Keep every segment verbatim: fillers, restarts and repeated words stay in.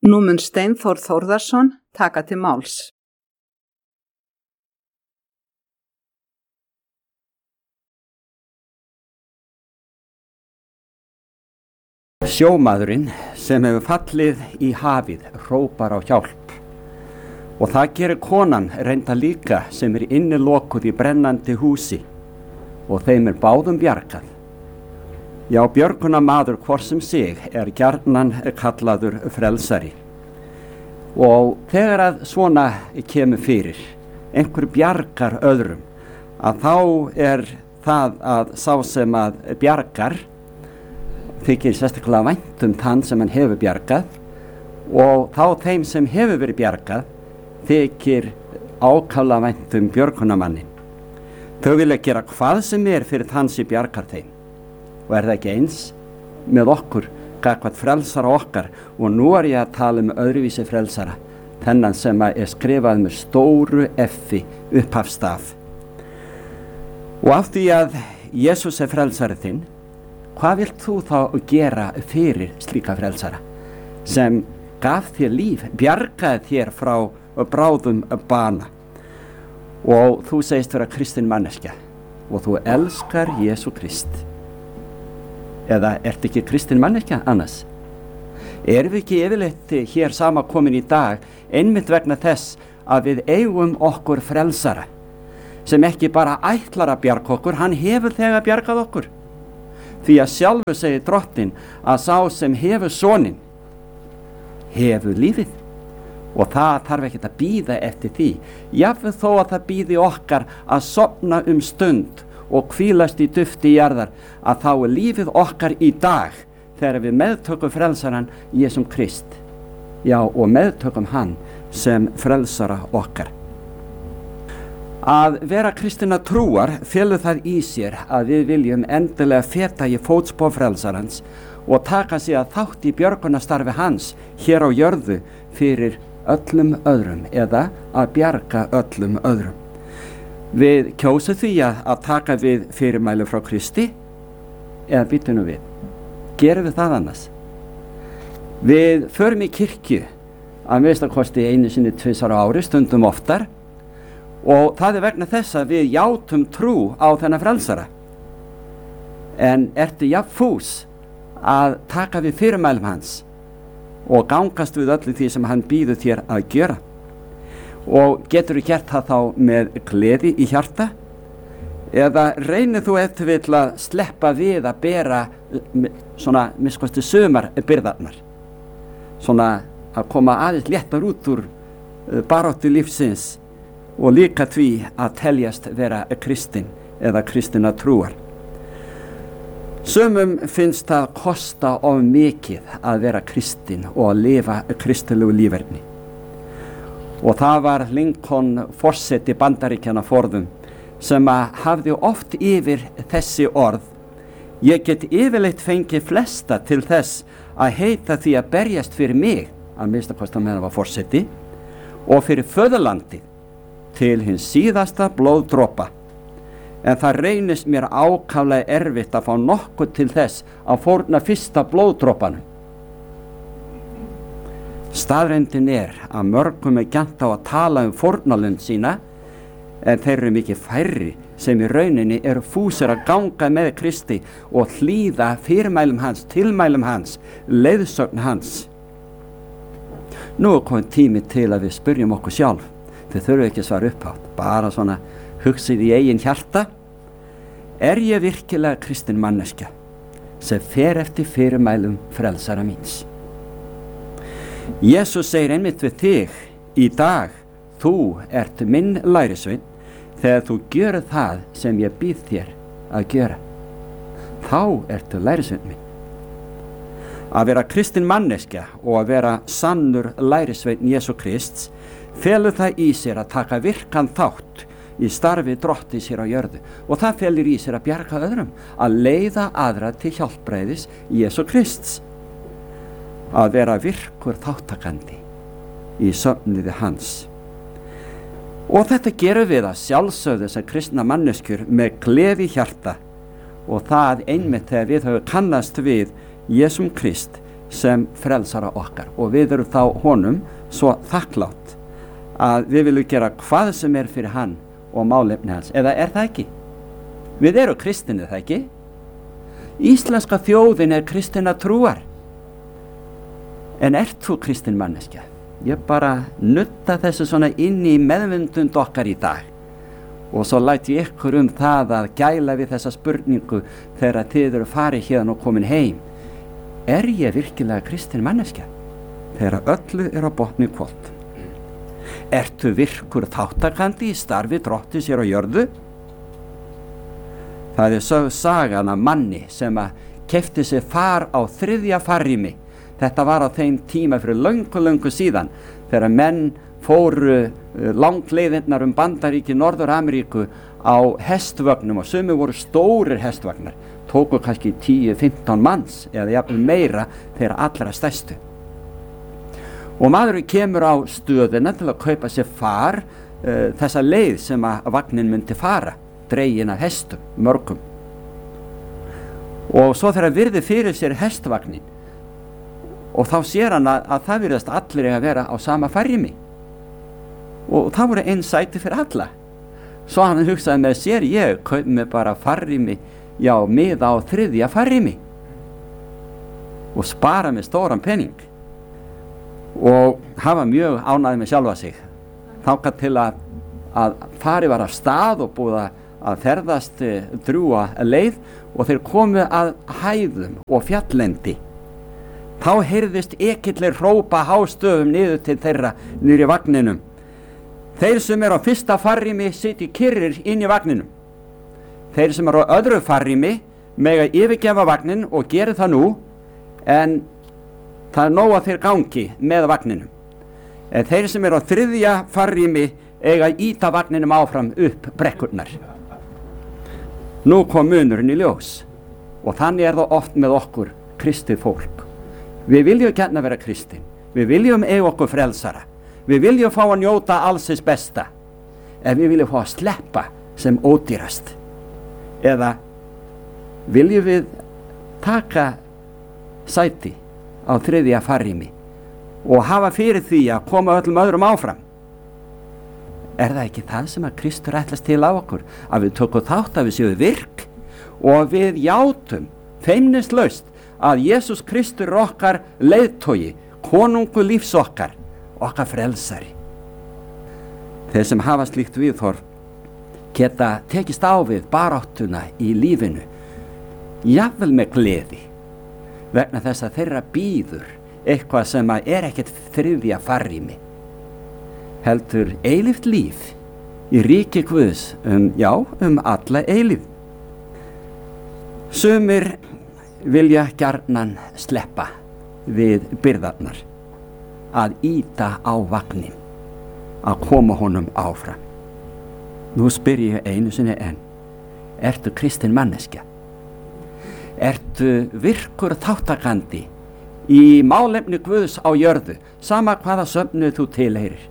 Nú mun Steinþór Þórðarson taka til máls. Sjómaðurinn sem hefur fallið í hafið hrópar á hjálp og það gerir konan reynda líka sem er innilokuð í brennandi húsi og þeim er báðum bjargað. Já, björgunarmaður hvort sem sig er gjarnan kallaður frelsari. Og þegar að svona kemur fyrir, einhver bjargar öðrum, að þá er það að sá sem að bjargar þykir sérstaklega vænt um þann sem hann hefur bjargað og þá þeim sem hefur verið bjargað þykir ákaflega vænt um björgunarmannin. Þau vilja gera hvað sem er fyrir þann sem bjargar þeim. Og er það ekki eins með okkur, gagnvart frelsara okkar, og nú er ég að tala um öðruvísi frelsara, þennan sem er skrifað með stóru effi upphafsstaf. Og af því að Jesús er frelsari þinn, hvað vilt þú þá gera fyrir slíka frelsara sem gaf þér líf, bjargaði þér frá bráðum bana og þú segist vera kristin manneskja og þú elskar Jesú Krist? Eða ertu ekki kristin manneskja annars? Erum við ekki yfirleitt hér saman komin í dag einmitt vegna þess að við eigum okkur frelsara sem ekki bara ætlar að bjarga okkur, hann hefur þegar bjargað okkur. Því að sjálfur segir Drottinn að sá sem hefur soninn hefur lífið og það þarf ekki að bíða eftir því. Jafnvel þó að það bíði okkar að sofna um stund og hvílast í dufti jarðar, að þá er lífið okkar í dag þegar við meðtökum frelsaran Jesúm Krist. Já, og meðtökum hann sem frelsara okkar. Að vera kristina trúar felur það í sér að við viljum endilega feta í fótspor frelsarans og taka sig að þátt í björgunarstarfi hans hér á jörðu fyrir öllum öðrum eða að bjarga öllum öðrum. Við kjósum því að, að taka við fyrirmælu frá Kristi eða býtum við. Gerum við það annars? Við förum í kirkju að minnstakosti einu sinni tvisar á ári, stundum oftar og það er vegna þess að við játum trú á þennan frelsara. En ertu jafn fús að taka við fyrirmælum hans og gangast við öllu því sem hann býður þér að gera? Og getur þú gert það þá með gleði í hjarta? Eða reynir þú eftir vill að sleppa við að bera svona miskosti sumar byrðarnar? Svona að koma aðeins léttar út úr baráttu lífsins og líka því að teljast vera kristin eða kristina trúar. Sumum finnst það kosta of mikið að vera kristin og að lifa kristilegu líferni. Og það var Lincoln forseti Bandaríkjanna forðum sem að hafði oft yfir þessi orð: ég get yfirleitt fengið flesta til þess að heita því að berjast fyrir mig, að minnstakosti meðan hann var forseti, og fyrir föðurlandið til hins síðasta blóðdropa. En það reynist mér ákaflega erfitt að fá nokkuð til þess að fórna fyrsta blóðdropanum. Staðreyndin er að mörgum er gjarnt á að tala um fórnarlund sína en þeir eru mikið færri sem í rauninni eru fúsir að ganga með Kristi og hlýða fyrirmælum hans, tilmælum hans, leiðsögn hans. Nú er komið tími til að við spyrjum okkur sjálf. Þið þurfum ekki að svara upphátt, bara svona hugsið í eigin hjarta. Er ég virkilega kristin manneskja sem fer eftir fyrirmælum frelsara míns? Jesús segir einmitt við þig í dag: þú ert minn lærisveinn þegar þú gjör það sem ég býð þér að gera. Þá ertu lærisveinn minn. Að vera kristin manneskja og að vera sannur lærisveinn Jesú Krists felur það í sér að taka virkan þátt í starfi Drottins hér á jörðu og það felur í sér að bjarga öðrum, að leiða aðra til hjálpræðis Jesú Krists. Að vera virkur þáttakandi í söfniði hans. Og þetta gerum við að sjálfsögðu sem kristna manneskjur með gleði í hjarta og það einmitt þegar við höfum kannast við Jesúm Krist sem frelsara okkar og við erum þá honum svo þakklátt að við viljum gera hvað sem er fyrir hann og málefni hans, eða er það ekki? Við erum kristinni, það ekki? Íslenska þjóðin er kristinna trúar. En ert þú kristin manneskja? Ég bara nutta þessu svona inn í meðvindund okkar í dag og svo læt ég ykkur um það að gæla við þessa spurningu þegar þið eru farið hérna og komin heim. Er ég virkilega kristin manneskja? Þegar öllu er á botni hvolft. Ertu virkur þáttakandi í starfi Drottins hér á jörðu? Það er sögð sagan af manni sem að keypti sér far á þriðja farrými. Þetta var á þeim tíma fyrir löngu, löngu síðan þegar menn fóru langleiðirnar um Bandaríki, Norður-Ameríku á hestvögnum og sumir voru stórir hestvagnar, tóku kannski tíu til fimmtán manns eða jafnvel meira þeirra allra stærstu. Og maðurinn kemur á stöðina til að kaupa sér far, uh, þessa leið sem að vagnin myndi fara, dregin af hestum, mörgum. Og svo þegar virði fyrir sér hestvagnin, og þá sér hann að, að það virðast allir að vera á sama farrými. Og það voru einn sæti fyrir alla. Svo hann hugsaði með sér, ég kaup mig bara farrými, já, miða á þriðja farrými. Og spara með stóran pening. Og hafa mjög ánægði með sjálfa sig. Þangað til að, að farið var af stað og búið að ferðast e, drjúga leið og þeir komu að hæðum og fjalllendi. Þá heyrðist ekillir hrópa hástöfum niður til þeirra niður í vagninum. Þeir sem eru á fyrsta farrými sitji kyrrir inn í vagninum. Þeir sem eru á öðru farrými mega yfirgefa vagnin og gera það nú, en það er nóg að þeir gangi með vagninum. En þeir sem eru á þriðja farrými eiga að ýta vagninum áfram upp brekkurnar. Nú kom munurinn í ljós og þannig er það oft með okkur kristið fólk. Við viljum gjarna vera kristin, við viljum eiga okkur frelsara, við viljum fá að njóta allsins besta, en við viljum fá að sleppa sem ódýrast. Eða viljum við taka sæti á þriðja farrými og hafa fyrir því að koma öllum öðrum áfram. Er það ekki það sem að Kristur ætlast til á okkur, að við tökum þátt að við séum virk og við játum feimnislaust að Jesús Kristur er okkar leiðtogi, konungu lífs okkar, okkar frelsari. Þeir sem hafa slíkt viðhorf geta tekist á við baráttuna í lífinu, jafnvel með gleði, vegna þess að þeirra bíður eitthvað sem er ekkert þriðja farrými, heldur eilíft líf í ríki Guðs, um, já, um alla eilíf. Sumir vilja gjarnan sleppa við byrðarnar, að ýta á vagnin, að koma honum áfram. Nú spyr ég einu sinni enn, ertu kristin manneskja? Ertu virkur þáttakandi í málefni Guðs á jörðu, sama hvaða söfnu þú tilheyrir?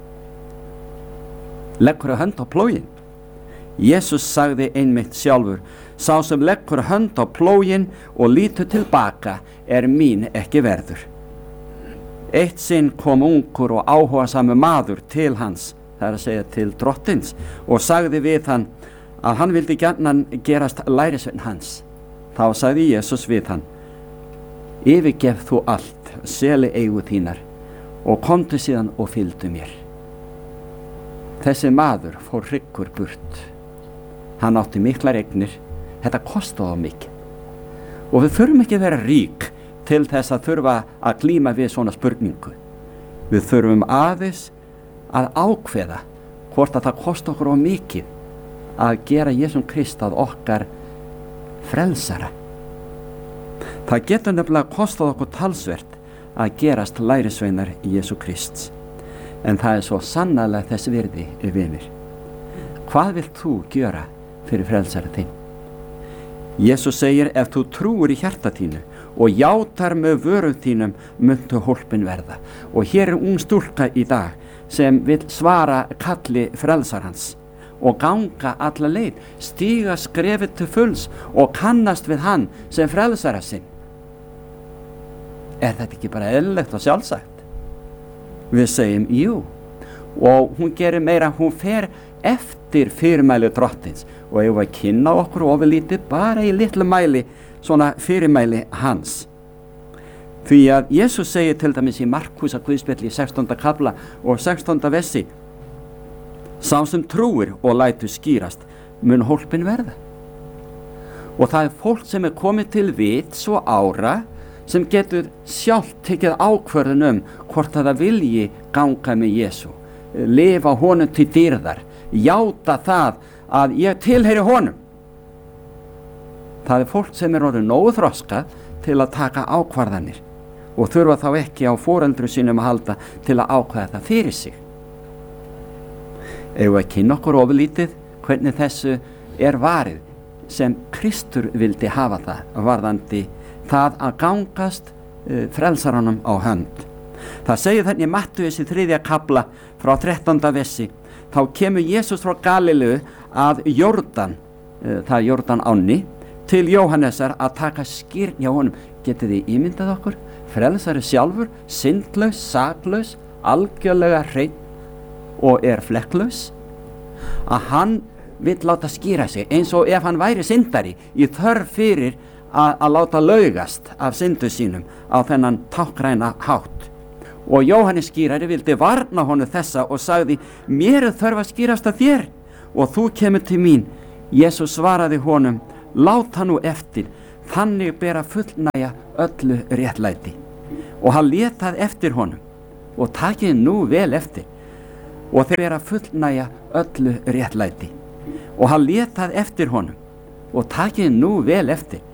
Leggur hönd á plóginn? Jesús sagði einmitt sjálfur, sá sem leggur hönd á plóginn og lítur tilbaka er mín ekki verður. Eitt sinn kom ungur og áhugasamur maður til hans, það er að segja til Drottins, og sagði við hann að hann vildi gjarnan gerast lærisveinn hans. Þá sagði Jesús við hann, yfirgef þú allt, seli eigu þínar og komdu síðan og fylgdu mér. Þessi maður fór hryggur burt. Hann átti miklar eignir, þetta kostaði mikið. Og við þurfum ekki að vera rík til þess að þurfa að glíma við svona spurningu. Við þurfum aðeins að ákveða hvort að það kosti okkur of mikið að gera Jesúm Krist að okkar frelsara. Það getur nefnilega kostað okkur talsvert að gerast lærisveinar í Jesú Krists, en það er svo sannarlega þess virði, vinir. Hvað vilt þú gjöra fyrir frelsara þinn? Jesús segir, ef þú trúir í hjarta þínu og játar með vörum þínum, muntu hólpin verða. Og hér er ung stúlka í dag sem vil svara kalli frelsarans og ganga alla leið, stíga skrefið til fulls og kannast við hann sem frelsara sinn. er þetta ekki bara eðlilegt og sjálfsagt? Við segjum jú, og hún gerir meira, hún fer eftir fyrirmæli drottins, og ef við kynna okkur ofurlítið bara í litlu mæli svona fyrirmæli hans. Því að Jesús segir til dæmis í Markús að Guðspjalli í sextánda kafla og sextánda vessi: sá sem trúir og lætur skýrast mun hólpin verða. Og það er fólk sem er komið til vits og ára sem getur sjálft tekið ákvörðun um hvort það vilji ganga með Jesú, lifa honum til dýrðar, játa það að ég tilheyri honum. Það er fólk sem er orðið nógu þroskað til að taka ákvarðanir og þurfa þá ekki á foreldrum sínum að halda til að ákveða það fyrir sig. Ef við kynna okkur ofurlítið hvernig þessu er varið sem Kristur vildi hafa það varðandi það að gangast uh, frelsaranum á hönd. Það segir þannig í Mattheus í þriðja kafla frá þrettánda vessi: þá kemur Jesús frá Galileu að Jórdan, uh, það er Jórdan ánni, til Jóhannesar að taka skírn hjá honum. Getið þið ímyndað okkur? Frelsari sjálfur, syndlaus, saklaus, algjörlega hreinn og er flekklaus, að hann vill láta skýra sig eins og ef hann væri syndari í þörf fyrir að, að láta laugast af syndu sínum á þennan táknræna hátt. Og Jóhannes skýrari vildi varna honum þessa og sagði: mér er þörf að skýrast að þér og þú kemur til mín. Jesús svaraði honum: láta nú eftir, þannig ber að fullnægja öllu réttlæti. Og hann lét það eftir honum, og takið nú vel eftir, og þeir ber að fullnægja öllu réttlæti. Og hann lét það eftir honum, og takið nú vel eftir,